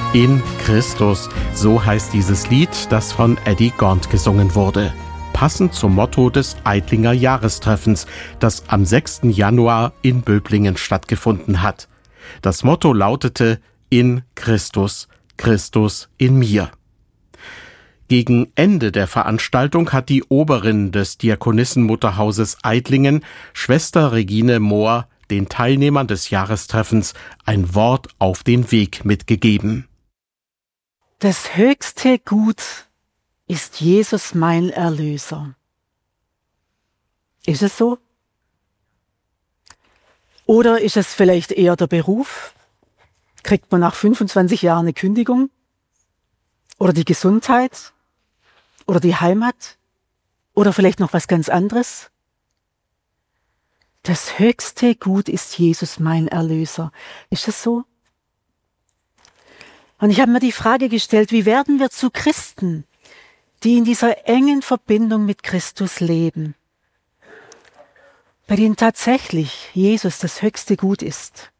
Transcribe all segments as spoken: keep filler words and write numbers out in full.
In Christus, so heißt dieses Lied, das von Eddie Gaunt gesungen wurde. Passend zum Motto des Eitlinger Jahrestreffens, das am sechsten Januar in Böblingen stattgefunden hat. Das Motto lautete: In Christus, Christus in mir. Gegen Ende der Veranstaltung hat die Oberin des Diakonissenmutterhauses Eitlingen, Schwester Regine Mohr, den Teilnehmern des Jahrestreffens ein Wort auf den Weg mitgegeben. Das höchste Gut ist Jesus mein Erlöser. Ist es so? Oder ist es vielleicht eher der Beruf? Kriegt man nach fünfundzwanzig Jahren eine Kündigung? Oder die Gesundheit? Oder die Heimat? Oder vielleicht noch was ganz anderes? Das höchste Gut ist Jesus mein Erlöser. Ist es so? Und ich habe mir die Frage gestellt, wie werden wir zu Christen, die in dieser engen Verbindung mit Christus leben, bei denen tatsächlich Jesus das höchste Gut ist?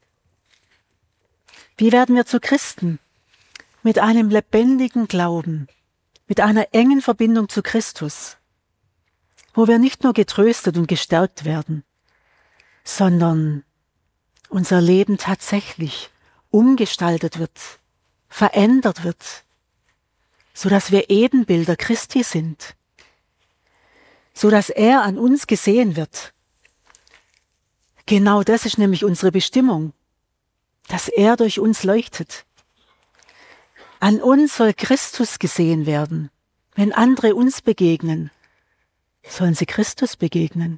Wie werden wir zu Christen mit einem lebendigen Glauben, mit einer engen Verbindung zu Christus, wo wir nicht nur getröstet und gestärkt werden, sondern unser Leben tatsächlich umgestaltet wird, verändert wird, so dass wir Ebenbilder Christi sind, so dass er an uns gesehen wird. Genau das ist nämlich unsere Bestimmung, dass er durch uns leuchtet. An uns soll Christus gesehen werden. Wenn andere uns begegnen, sollen sie Christus begegnen.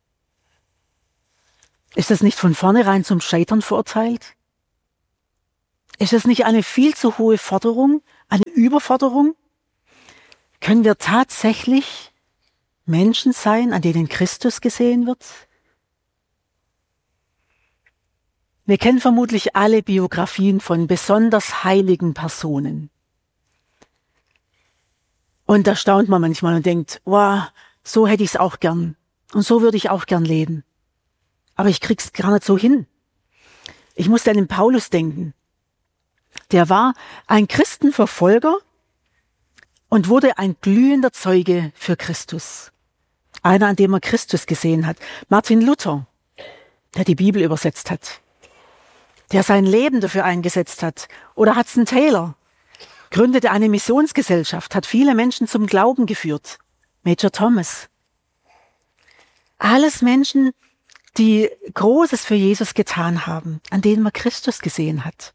Ist das nicht von vornherein zum Scheitern verurteilt? Ist das nicht eine viel zu hohe Forderung, eine Überforderung? Können wir tatsächlich Menschen sein, an denen Christus gesehen wird? Wir kennen vermutlich alle Biografien von besonders heiligen Personen. Und da staunt man manchmal und denkt, wow, so hätte ich es auch gern. Und so würde ich auch gern leben. Aber ich krieg's gar nicht so hin. Ich musste an den Paulus denken. Der war ein Christenverfolger und wurde ein glühender Zeuge für Christus. Einer, an dem er Christus gesehen hat. Martin Luther, der die Bibel übersetzt hat, der sein Leben dafür eingesetzt hat. Oder Hudson Taylor, gründete eine Missionsgesellschaft, hat viele Menschen zum Glauben geführt. Major Thomas. Alles Menschen, die Großes für Jesus getan haben, an denen man Christus gesehen hat.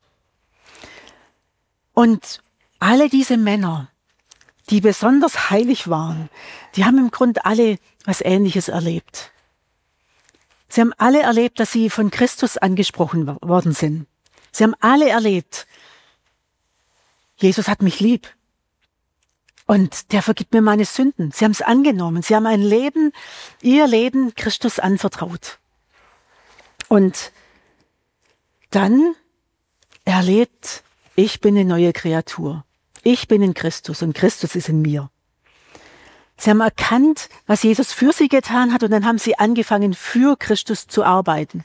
Und alle diese Männer, die besonders heilig waren, die haben im Grunde alle was Ähnliches erlebt. Sie haben alle erlebt, dass sie von Christus angesprochen worden sind. Sie haben alle erlebt, Jesus hat mich lieb und der vergibt mir meine Sünden. Sie haben es angenommen. Sie haben ein Leben, ihr Leben Christus anvertraut. Und dann erlebt, ich bin eine neue Kreatur. Ich bin in Christus und Christus ist in mir. Sie haben erkannt, was Jesus für sie getan hat und dann haben sie angefangen, für Christus zu arbeiten.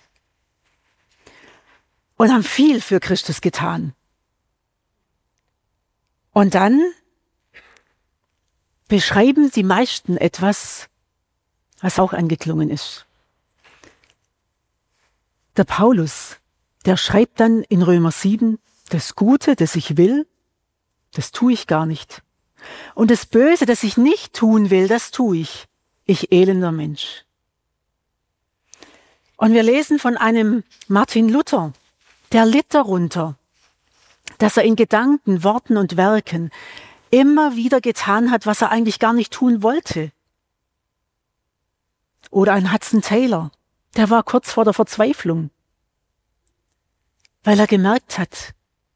Und haben viel für Christus getan. Und dann beschreiben die meisten etwas, was auch angeklungen ist. Der Paulus, der schreibt dann in Römer sieben, das Gute, das ich will, das tue ich gar nicht. Und das Böse, das ich nicht tun will, das tue ich. Ich elender Mensch. Und wir lesen von einem Martin Luther, der litt darunter, dass er in Gedanken, Worten und Werken immer wieder getan hat, was er eigentlich gar nicht tun wollte. Oder ein Hudson Taylor, der war kurz vor der Verzweiflung, weil er gemerkt hat,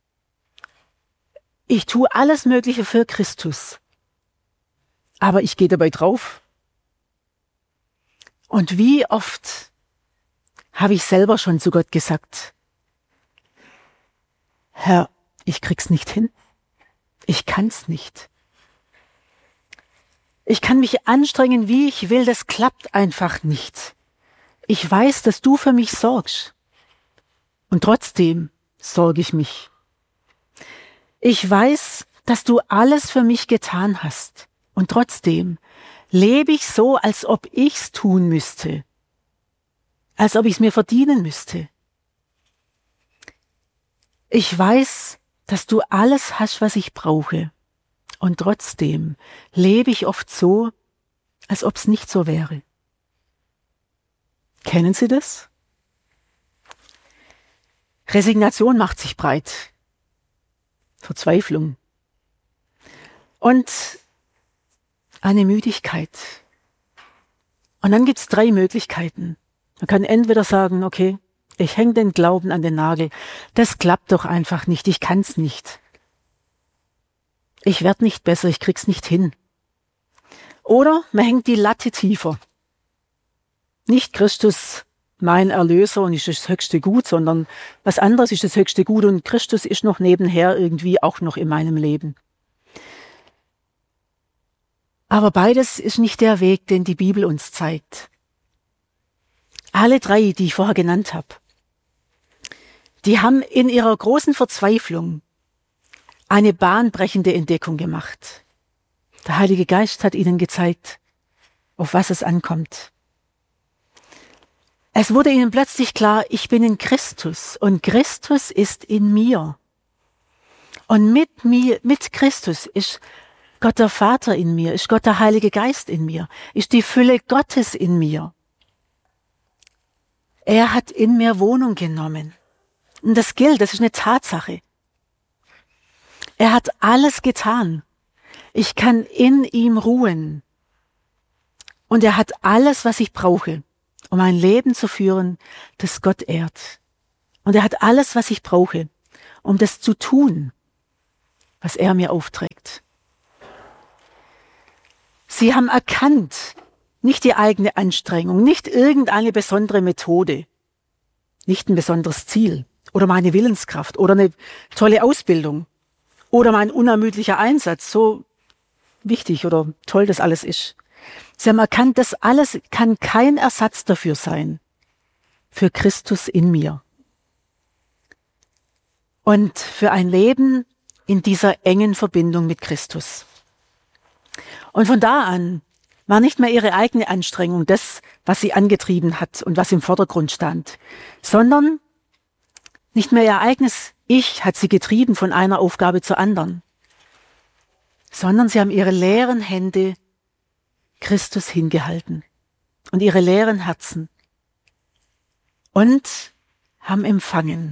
ich tue alles Mögliche für Christus, aber ich gehe dabei drauf. Und wie oft habe ich selber schon zu Gott gesagt, Herr, ich krieg's nicht hin. Ich kann's nicht. Ich kann mich anstrengen, wie ich will, das klappt einfach nicht. Ich weiß, dass du für mich sorgst. Und trotzdem sorge ich mich. Ich weiß, dass du alles für mich getan hast. Und trotzdem lebe ich so, als ob ich's tun müsste. Als ob ich's mir verdienen müsste. Ich weiß, dass du alles hast, was ich brauche. Und trotzdem lebe ich oft so, als ob es nicht so wäre. Kennen Sie das? Resignation macht sich breit. Verzweiflung. Und eine Müdigkeit. Und dann gibt's drei Möglichkeiten. Man kann entweder sagen, okay, ich hänge den Glauben an den Nagel. Das klappt doch einfach nicht. Ich kann's nicht. Ich werd nicht besser. Ich krieg's nicht hin. Oder man hängt die Latte tiefer. Nicht Christus, mein Erlöser und ist das höchste Gut, sondern was anderes ist das höchste Gut und Christus ist noch nebenher irgendwie auch noch in meinem Leben. Aber beides ist nicht der Weg, den die Bibel uns zeigt. Alle drei, die ich vorher genannt habe, die haben in ihrer großen Verzweiflung eine bahnbrechende Entdeckung gemacht. Der Heilige Geist hat ihnen gezeigt, auf was es ankommt. Es wurde ihnen plötzlich klar, ich bin in Christus und Christus ist in mir. Und mit mir, mit Christus ist Gott der Vater in mir, ist Gott der Heilige Geist in mir, ist die Fülle Gottes in mir. Er hat in mir Wohnung genommen. Und das gilt, das ist eine Tatsache. Er hat alles getan. Ich kann in ihm ruhen. Und er hat alles, was ich brauche, um ein Leben zu führen, das Gott ehrt. Und er hat alles, was ich brauche, um das zu tun, was er mir aufträgt. Sie haben erkannt, nicht die eigene Anstrengung, nicht irgendeine besondere Methode, nicht ein besonderes Ziel oder meine Willenskraft oder eine tolle Ausbildung oder mein unermüdlicher Einsatz, so wichtig oder toll das alles ist. Sie haben erkannt, das alles kann kein Ersatz dafür sein, für Christus in mir. Und für ein Leben in dieser engen Verbindung mit Christus. Und von da an war nicht mehr ihre eigene Anstrengung das, was sie angetrieben hat und was im Vordergrund stand, sondern nicht mehr ihr eigenes Ich hat sie getrieben von einer Aufgabe zur anderen, sondern sie haben ihre leeren Hände Christus hingehalten und ihre leeren Herzen und haben empfangen.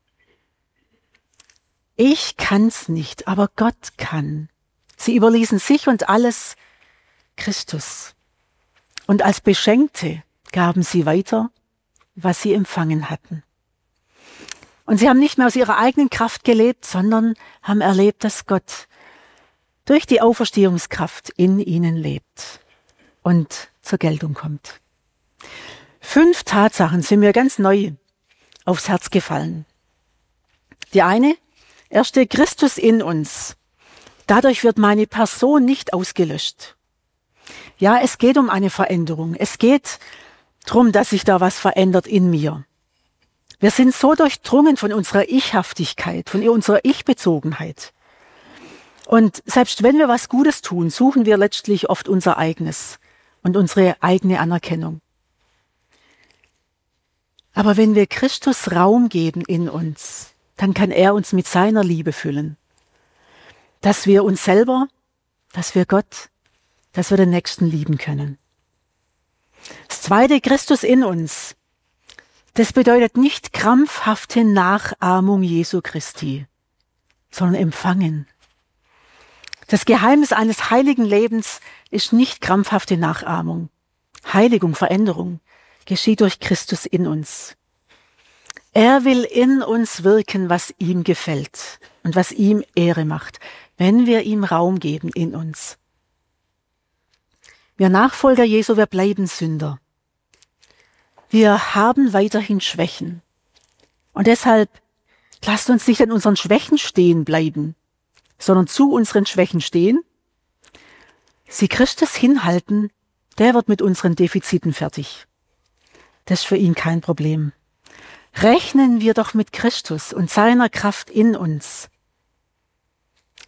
Ich kann's nicht, aber Gott kann. Sie überließen sich und alles Christus. Und als Beschenkte gaben sie weiter, was sie empfangen hatten. Und sie haben nicht mehr aus ihrer eigenen Kraft gelebt, sondern haben erlebt, dass Gott durch die Auferstehungskraft in ihnen lebt und zur Geltung kommt. Fünf Tatsachen sind mir ganz neu aufs Herz gefallen. Die eine, erste, Christus in uns. Dadurch wird meine Person nicht ausgelöscht. Ja, es geht um eine Veränderung. Es geht darum, dass sich da was verändert in mir. Wir sind so durchdrungen von unserer Ichhaftigkeit, von unserer Ich-Bezogenheit. Und selbst wenn wir was Gutes tun, suchen wir letztlich oft unser eigenes und unsere eigene Anerkennung. Aber wenn wir Christus Raum geben in uns, dann kann er uns mit seiner Liebe füllen. Dass wir uns selber, dass wir Gott, dass wir den Nächsten lieben können. Das zweite, Christus in uns. Das bedeutet nicht krampfhafte Nachahmung Jesu Christi, sondern empfangen. Das Geheimnis eines heiligen Lebens ist nicht krampfhafte Nachahmung. Heiligung, Veränderung geschieht durch Christus in uns. Er will in uns wirken, was ihm gefällt und was ihm Ehre macht, wenn wir ihm Raum geben in uns. Wir Nachfolger Jesu, wir bleiben Sünder. Wir haben weiterhin Schwächen. Und deshalb lasst uns nicht an unseren Schwächen stehen bleiben, sondern zu unseren Schwächen stehen, sie Christus hinhalten, der wird mit unseren Defiziten fertig. Das ist für ihn kein Problem. Rechnen wir doch mit Christus und seiner Kraft in uns.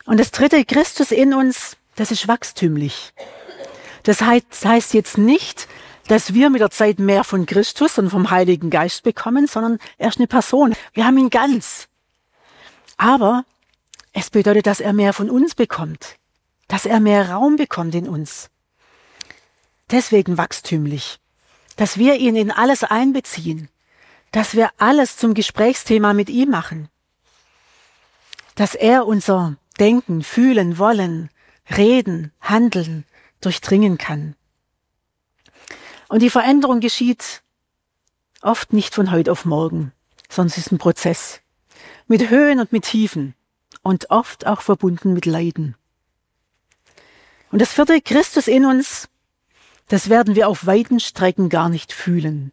Und das dritte, Christus in uns, das ist wachstümlich. Das heißt jetzt nicht, dass wir mit der Zeit mehr von Christus und vom Heiligen Geist bekommen, sondern er ist eine Person. Wir haben ihn ganz. Aber es bedeutet, dass er mehr von uns bekommt, dass er mehr Raum bekommt in uns. Deswegen wachstümlich, dass wir ihn in alles einbeziehen, dass wir alles zum Gesprächsthema mit ihm machen, dass er unser Denken, Fühlen, Wollen, Reden, Handeln durchdringen kann. Und die Veränderung geschieht oft nicht von heute auf morgen, sondern es ist ein Prozess. Mit Höhen und mit Tiefen und oft auch verbunden mit Leiden. Und das vierte, Christus in uns, das werden wir auf weiten Strecken gar nicht fühlen.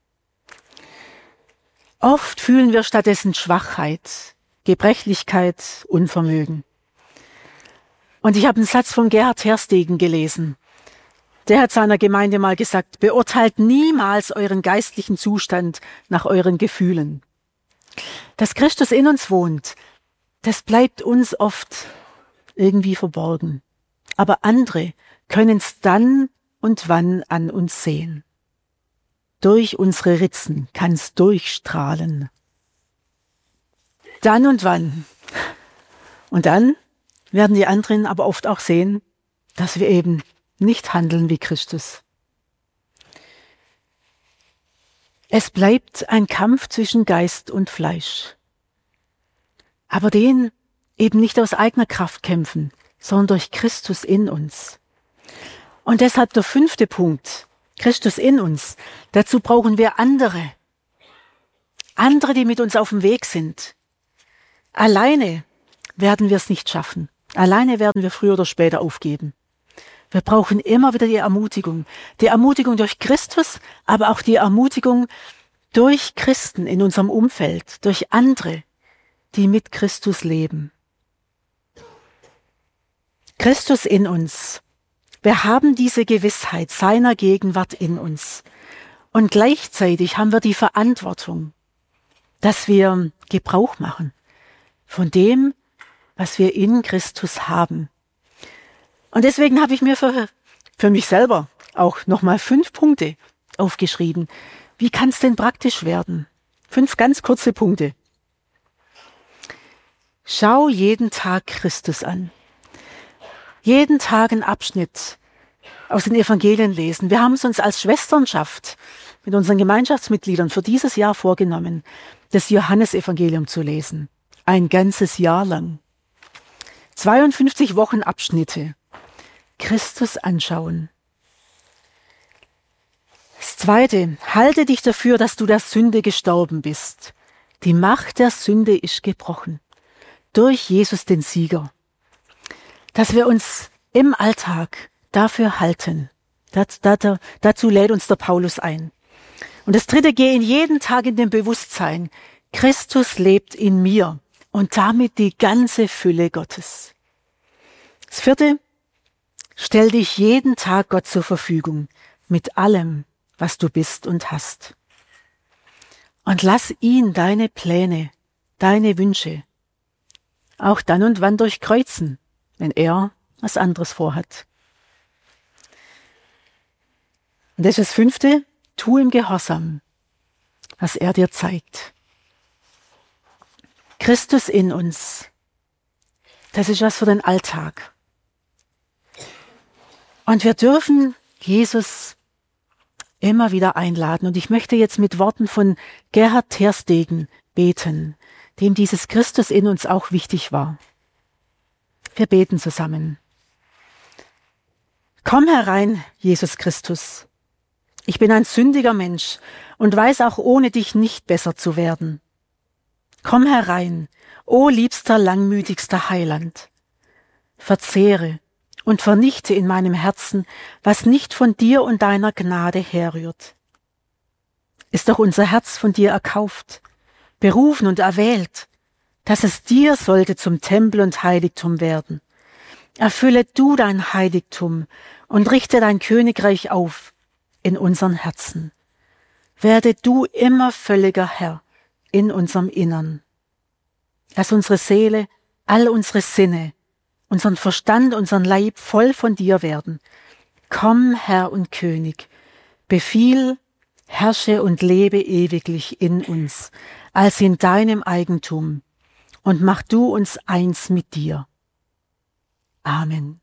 Oft fühlen wir stattdessen Schwachheit, Gebrechlichkeit, Unvermögen. Und ich habe einen Satz von Gerhard Terstegen gelesen. Der hat seiner Gemeinde mal gesagt, beurteilt niemals euren geistlichen Zustand nach euren Gefühlen. Dass Christus in uns wohnt, das bleibt uns oft irgendwie verborgen. Aber andere können es dann und wann an uns sehen. Durch unsere Ritzen kann es durchstrahlen. Dann und wann. Und dann werden die anderen aber oft auch sehen, dass wir eben nicht handeln wie Christus. Es bleibt ein Kampf zwischen Geist und Fleisch. Aber den eben nicht aus eigener Kraft kämpfen, sondern durch Christus in uns. Und deshalb der fünfte Punkt, Christus in uns. Dazu brauchen wir andere. Andere, die mit uns auf dem Weg sind. Alleine werden wir es nicht schaffen. Alleine werden wir früher oder später aufgeben. Wir brauchen immer wieder die Ermutigung. Die Ermutigung durch Christus, aber auch die Ermutigung durch Christen in unserem Umfeld, durch andere, die mit Christus leben. Christus in uns. Wir haben diese Gewissheit seiner Gegenwart in uns. Und gleichzeitig haben wir die Verantwortung, dass wir Gebrauch machen von dem, was wir in Christus haben. Und deswegen habe ich mir für, für mich selber auch nochmal fünf Punkte aufgeschrieben. Wie kann es denn praktisch werden? Fünf ganz kurze Punkte. Schau jeden Tag Christus an. Jeden Tag einen Abschnitt aus den Evangelien lesen. Wir haben es uns als Schwesternschaft mit unseren Gemeinschaftsmitgliedern für dieses Jahr vorgenommen, das Johannesevangelium zu lesen. Ein ganzes Jahr lang. zweiundfünfzig Wochen Abschnitte. Christus anschauen. Das Zweite, halte dich dafür, dass du der Sünde gestorben bist. Die Macht der Sünde ist gebrochen. Durch Jesus den Sieger. Dass wir uns im Alltag dafür halten. Das, das, dazu lädt uns der Paulus ein. Und das Dritte, geh in jeden Tag in dem Bewusstsein, Christus lebt in mir und damit die ganze Fülle Gottes. Das Vierte, stell dich jeden Tag Gott zur Verfügung mit allem, was du bist und hast. Und lass ihn deine Pläne, deine Wünsche auch dann und wann durchkreuzen, wenn er was anderes vorhat. Und das ist das Fünfte, tu im Gehorsam, was er dir zeigt. Christus in uns, das ist was für den Alltag. Und wir dürfen Jesus immer wieder einladen. Und ich möchte jetzt mit Worten von Gerhard Terstegen beten, dem dieses Christus in uns auch wichtig war. Wir beten zusammen. Komm herein, Jesus Christus. Ich bin ein sündiger Mensch und weiß auch ohne dich nicht besser zu werden. Komm herein, o liebster, langmütigster Heiland. Verzehre und vernichte in meinem Herzen, was nicht von dir und deiner Gnade herrührt. Ist doch unser Herz von dir erkauft, berufen und erwählt, dass es dir sollte zum Tempel und Heiligtum werden. Erfülle du dein Heiligtum und richte dein Königreich auf in unseren Herzen. Werde du immer völliger Herr in unserem Innern. Lass unsere Seele, all unsere Sinne unseren Verstand, unseren Leib voll von dir werden. Komm, Herr und König, befiehl, herrsche und lebe ewiglich in uns, als in deinem Eigentum, und mach du uns eins mit dir. Amen.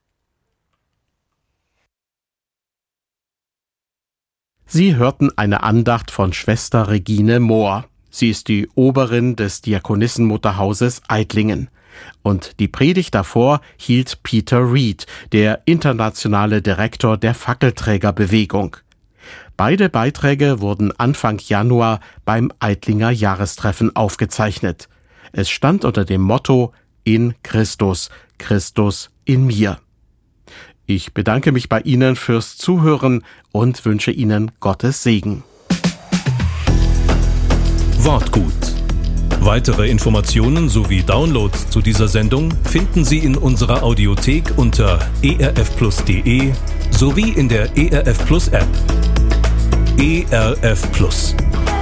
Sie hörten eine Andacht von Schwester Regine Mohr. Sie ist die Oberin des Diakonissenmutterhauses Eitlingen. Und die Predigt davor hielt Peter Reed, der internationale Direktor der Fackelträgerbewegung. Beide Beiträge wurden Anfang Januar beim Eitlinger Jahrestreffen aufgezeichnet. Es stand unter dem Motto In Christus, Christus in mir. Ich bedanke mich bei Ihnen fürs Zuhören und wünsche Ihnen Gottes Segen. Wortgut. Weitere Informationen sowie Downloads zu dieser Sendung finden Sie in unserer Audiothek unter e r f plus punkt d e sowie in der E R F Plus App. E R F Plus.